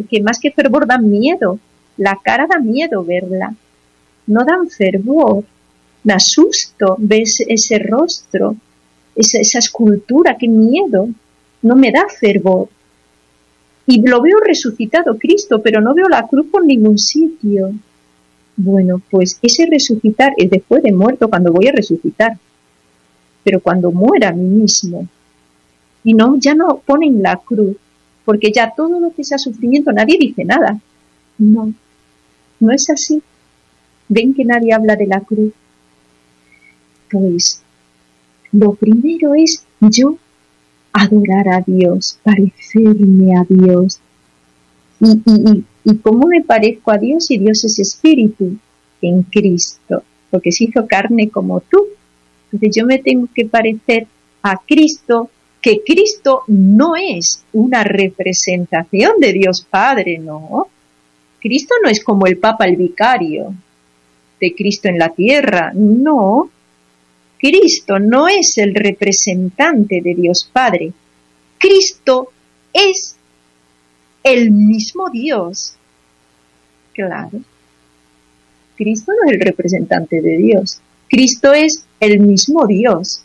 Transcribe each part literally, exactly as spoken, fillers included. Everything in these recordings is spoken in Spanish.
que más que fervor dan miedo. La cara da miedo verla. No dan fervor. Me asusto ver ese rostro, esa, esa escultura, qué miedo. No me da fervor. Y lo veo resucitado Cristo, pero no veo la cruz por ningún sitio. Bueno, pues ese resucitar es después de muerto, cuando voy a resucitar. Pero cuando muera a mí mismo. Y no, ya no ponen la cruz, porque ya todo lo que sea sufrimiento, nadie dice nada. No, no es así. ¿Ven que nadie habla de la cruz? Pues lo primero es yo adorar a Dios, parecerme a Dios. ¿Y, y, y, y cómo me parezco a Dios si Dios es espíritu? En Cristo, porque se hizo carne como tú. Entonces yo me tengo que parecer a Cristo, que Cristo no es una representación de Dios Padre, no. Cristo no es como el Papa, el vicario de Cristo en la tierra, no. Cristo no es el representante de Dios Padre. Cristo es el mismo Dios. Claro. Cristo no es el representante de Dios. Cristo es el mismo Dios.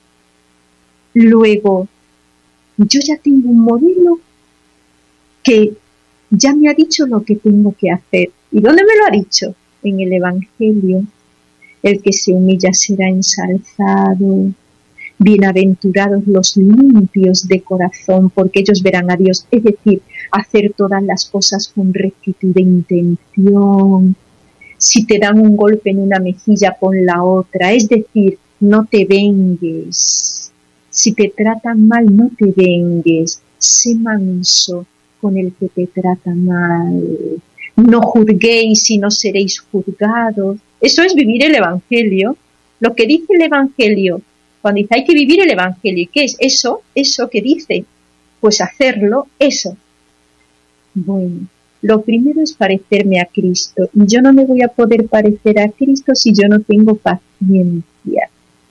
Luego, yo ya tengo un modelo que ya me ha dicho lo que tengo que hacer. ¿Y dónde me lo ha dicho? En el Evangelio. El que se humilla será ensalzado. Bienaventurados los limpios de corazón, porque ellos verán a Dios. Es decir, hacer todas las cosas con rectitud de intención. Si te dan un golpe en una mejilla, pon la otra. Es decir, no te vengues. Si te tratan mal, no te vengues. Sé manso con el que te trata mal. No juzguéis y no seréis juzgados. Eso es vivir el Evangelio. Lo que dice el Evangelio, cuando dice hay que vivir el Evangelio, ¿qué es eso? Eso que dice, pues hacerlo, eso. Bueno, lo primero es parecerme a Cristo. Y yo no me voy a poder parecer a Cristo si yo no tengo paciencia.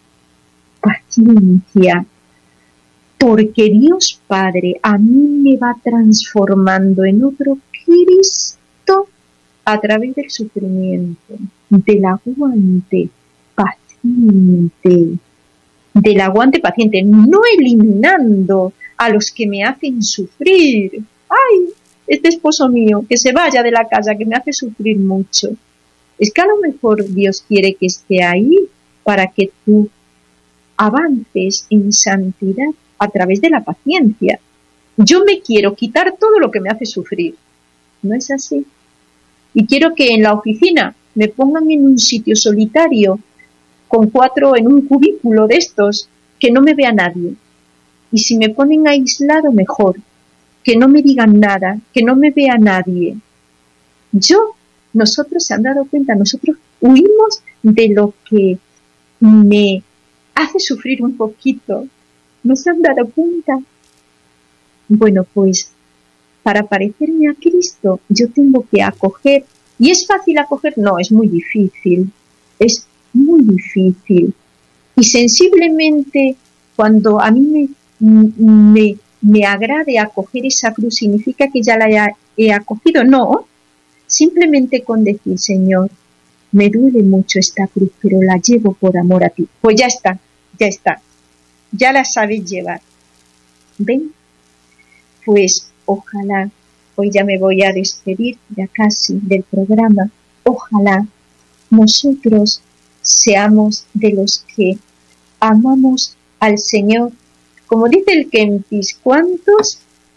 Paciencia. Porque Dios Padre a mí me va transformando en otro Cristo a través del sufrimiento, del aguante paciente, del aguante paciente, no eliminando a los que me hacen sufrir. ¡Ay! Este esposo mío, que se vaya de la casa, que me hace sufrir mucho. Es que a lo mejor Dios quiere que esté ahí para que tú avances en santidad a través de la paciencia. Yo me quiero quitar todo lo que me hace sufrir. ¿No es así? Y quiero que en la oficina me pongan en un sitio solitario, con cuatro en un cubículo de estos, que no me vea nadie. Y si me ponen aislado, mejor. Que no me digan nada, que no me vea nadie. Yo, nosotros se han dado cuenta, nosotros huimos de lo que me hace sufrir un poquito. ¿No se han dado cuenta? Bueno, pues para parecerme a Cristo yo tengo que acoger. ¿Y es fácil acoger? No, es muy difícil. Es muy difícil. Y sensiblemente, cuando a mí me, me, me agrade acoger esa cruz, ¿significa que ya la he, he acogido? No. Simplemente con decir, Señor, me duele mucho esta cruz, pero la llevo por amor a ti. Pues ya está, ya está. Ya la sabes llevar. ¿Ven? Pues ojalá, hoy ya me voy a despedir ya casi del programa, ojalá nosotros seamos de los que amamos al Señor. Como dice el Kempis, ¿cuántos?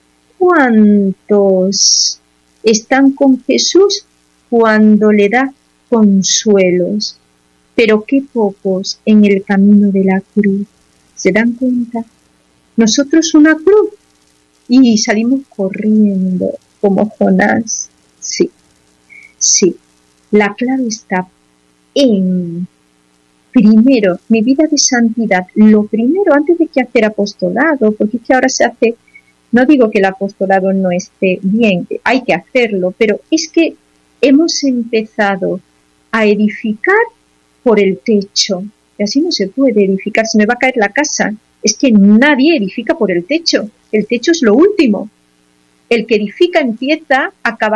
¿Cuántos están con Jesús cuando le da consuelos? Pero qué pocos en el camino de la cruz. ¿Se dan cuenta? Nosotros una cruz y salimos corriendo como Jonás. Sí, sí. La clave está en, primero, mi vida de santidad. Lo primero, antes de que hacer apostolado, porque es que ahora se hace, no digo que el apostolado no esté bien, hay que hacerlo, pero es que hemos empezado a edificar por el techo. Y así no se puede edificar, se me va a caer la casa. Es que nadie edifica por el techo. El techo es lo último. El que edifica empieza a acabar